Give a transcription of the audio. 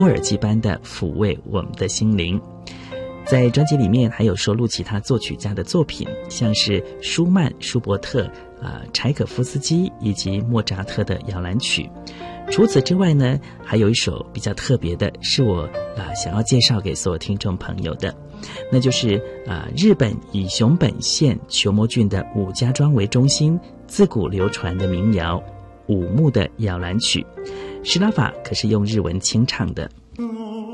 耳机般的抚慰我们的心灵。在专辑里面还有收录其他作曲家的作品，像是舒曼、舒伯特、柴可夫斯基以及莫扎特的摇篮曲。除此之外呢，还有一首比较特别的，是我想要介绍给所有听众朋友的，那就是日本以熊本县球磨郡的武家庄为中心，自古流传的民谣五木的摇篮曲。施拉法可是用日文清唱的。